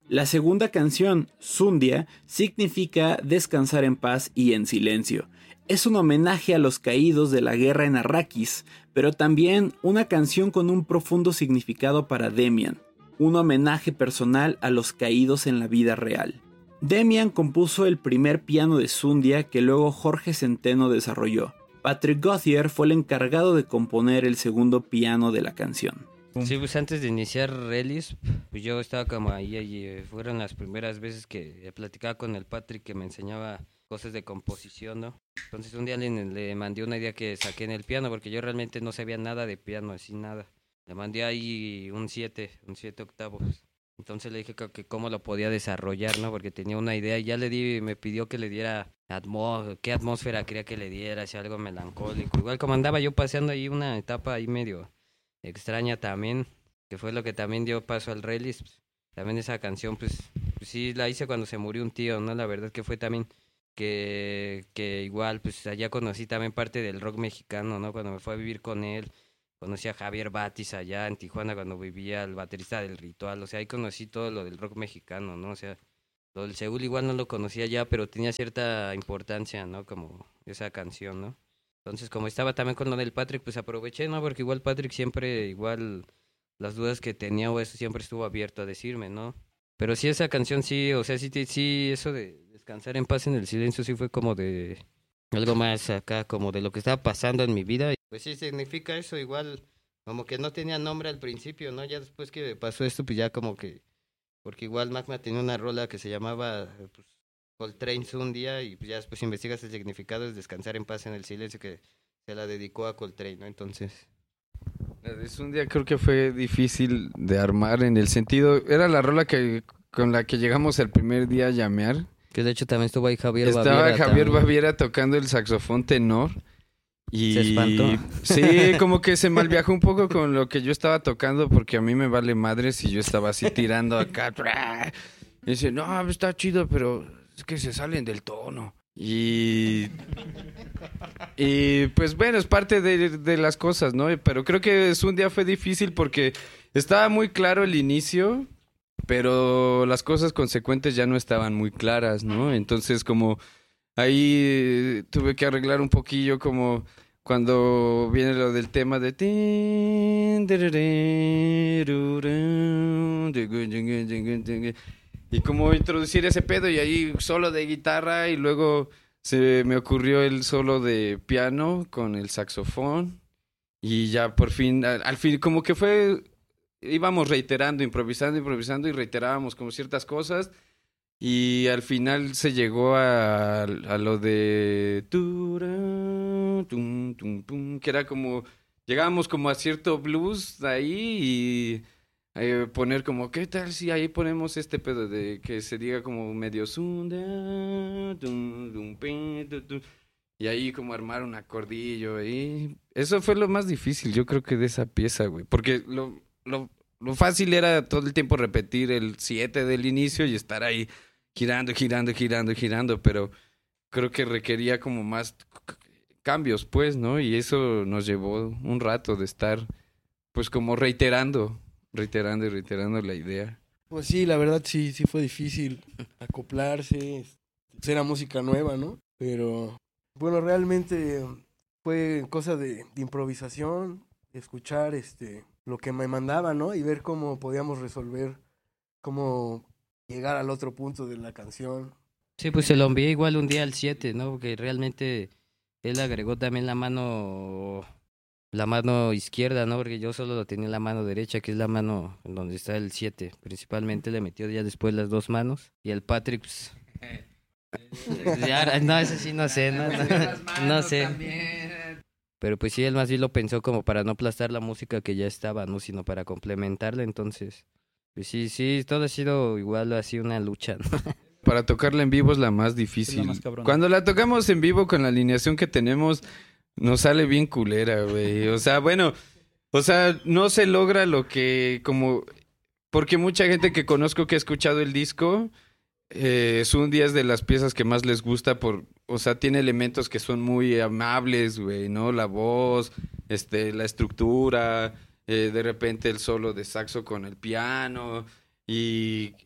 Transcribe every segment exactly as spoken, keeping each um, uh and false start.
La segunda canción, Sundia, significa descansar en paz y en silencio. Es un homenaje a los caídos de la guerra en Arrakis, pero también una canción con un profundo significado para Demian, un homenaje personal a los caídos en la vida real. Demian compuso el primer piano de Sundia que luego Jorge Centeno desarrolló. Patrick Gauthier fue el encargado de componer el segundo piano de la canción. Sí, pues antes de iniciar Relis, pues yo estaba como ahí, ahí, fueron las primeras veces que platicaba con el Patrick que me enseñaba cosas de composición, ¿no? Entonces un día le, le mandé una idea que saqué en el piano, porque yo realmente no sabía nada de piano, así nada. Le mandé ahí un siete, un siete octavos. Entonces le dije que, que cómo lo podía desarrollar, ¿no? Porque tenía una idea y ya le di, me pidió que le diera atmósfera, qué atmósfera quería que le diera, si algo melancólico. Igual como andaba yo paseando ahí una etapa ahí medio extraña también, que fue lo que también dio paso al Relis. Pues, también esa canción, pues, pues sí la hice cuando se murió un tío, ¿no? La verdad que fue también que, que igual, pues allá conocí también parte del rock mexicano, ¿no? Cuando me fui a vivir con él. Conocí a Javier Batis allá en Tijuana cuando vivía, el baterista del Ritual. O sea, ahí conocí todo lo del rock mexicano, ¿no? O sea, lo del Seúl igual no lo conocía ya, pero tenía cierta importancia, ¿no? Como esa canción, ¿no? Entonces, como estaba también con lo del Patrick, pues aproveché, ¿no? Porque igual Patrick siempre, igual, las dudas que tenía o eso siempre estuvo abierto a decirme, ¿no? Pero sí, esa canción sí, o sea, sí, sí, eso de descansar en paz en el silencio sí fue como de algo más acá, como de lo que estaba pasando en mi vida. Pues sí, significa eso, igual, como que no tenía nombre al principio, ¿no? Ya después que pasó esto, pues ya como que, porque igual Magma tenía una rola que se llamaba, pues, Coltrane un día, y pues ya después investigas el significado, es descansar en paz en el silencio, que se la dedicó a Coltrane, ¿no? Entonces... La de un día creo que fue difícil de armar en el sentido, era la rola que con la que llegamos el primer día a llamear. Que de hecho también estuvo ahí Javier Estaba Baviera. Estaba Javier también. Baviera tocando el saxofón tenor. Y se espantó. Sí, como que se malviajó un poco con lo que yo estaba tocando, porque a mí me vale madres y yo estaba así tirando acá. Y dice, no, está chido, pero es que se salen del tono. Y... Y pues bueno, es parte de, de las cosas, ¿no? Pero creo que es un día fue difícil porque estaba muy claro el inicio, pero las cosas consecuentes ya no estaban muy claras, ¿no? Entonces como ahí eh, tuve que arreglar un poquillo como cuando viene lo del tema de... Y como introducir ese pedo y ahí solo de guitarra y luego... Se me ocurrió el solo de piano con el saxofón y ya por fin, al, al fin, como que fue, íbamos reiterando, improvisando, improvisando y reiterábamos como ciertas cosas y al final se llegó a, a lo de... que era como, llegábamos como a cierto blues ahí y... Eh, poner como, ¿qué tal si ahí ponemos este pedo de que se diga como medio zunda, dum, dum, pin, dum, dum, y ahí como armar un acordillo y eso fue lo más difícil, yo creo que de esa pieza, güey, porque lo, lo, lo fácil era todo el tiempo repetir el siete del inicio y estar ahí girando, girando, girando, girando, pero creo que requería como más cambios, pues, ¿no? Y eso nos llevó un rato de estar, pues, como reiterando. Reiterando y reiterando la idea. Pues sí, la verdad sí, sí fue difícil acoplarse, era música nueva, ¿no? Pero, bueno, realmente fue cosa de, de improvisación, de escuchar este, lo que me mandaba, ¿no? Y ver cómo podíamos resolver, cómo llegar al otro punto de la canción. Sí, pues se lo envié igual un día al siete, ¿no? Porque realmente él agregó también la mano... La mano izquierda, ¿no? Porque yo solo lo tenía en la mano derecha, que es la mano en donde está el siete. Principalmente le metió ya después las dos manos. Y el Patrick, pues... ya, no, eso sí no sé, no, no, no sé. Pero pues sí, él más bien lo pensó como para no aplastar la música que ya estaba, ¿no? Sino para complementarla, entonces... Pues sí, sí, todo ha sido igual así una lucha, ¿no? Para tocarla en vivo es la más difícil. Es la más cabrona. Cuando la tocamos en vivo con la alineación que tenemos... Nos sale bien culera, güey. O sea, bueno, o sea, no se logra lo que como... Porque mucha gente que conozco que ha escuchado el disco, eh, Sundia es de las piezas que más les gusta por... O sea, tiene elementos que son muy amables, güey, ¿no? La voz, este, la estructura, eh, de repente el solo de saxo con el piano y...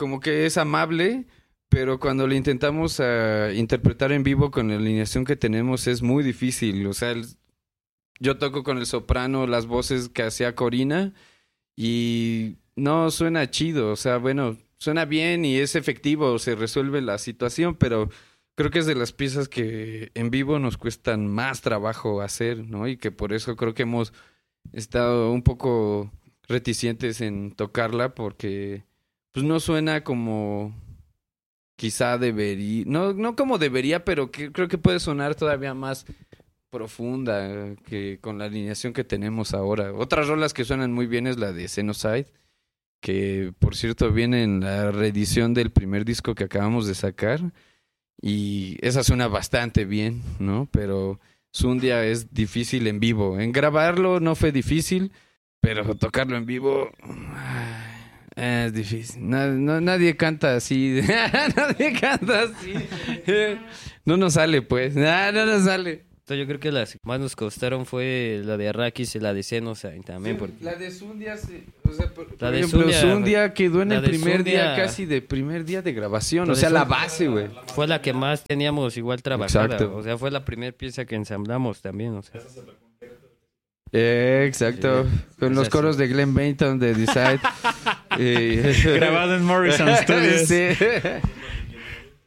como que es amable, pero cuando lo intentamos uh, interpretar en vivo con la alineación que tenemos es muy difícil. O sea, el, yo toco con el soprano las voces que hacía Corina y no suena chido. O sea, bueno, suena bien y es efectivo, se resuelve la situación, pero creo que es de las piezas que en vivo nos cuestan más trabajo hacer, ¿no? Y que por eso creo que hemos estado un poco reticentes en tocarla porque pues no suena como quizá debería, no, no como debería, pero que creo que puede sonar todavía más profunda que con la alineación que tenemos ahora. Otras rolas que suenan muy bien es la de Xenocide, que por cierto viene en la reedición del primer disco que acabamos de sacar y esa suena bastante bien, ¿no? Pero Zundia es difícil en vivo. En grabarlo no fue difícil, pero tocarlo en vivo es difícil. No, no, nadie canta así. Nadie canta así. No nos sale, pues. No, no nos sale. Yo creo que las que más nos costaron fue la de Arrakis y la de Xenocide también. Sí, porque... La de Zundia, se, o sea, por, la por de ejemplo, Zundia, Zundia quedó en la el de primer Zundia, día, casi de primer día de grabación. la O de sea, la Zundia base, güey. fue la que más teníamos igual trabajada. Exacto. O sea, fue la primera pieza que ensamblamos también. O sea. Eh, exacto. Sí. Con O los sea, coros sí. de Glenn Benton de Decide. eh, Grabado en Morrison Studios. Sí.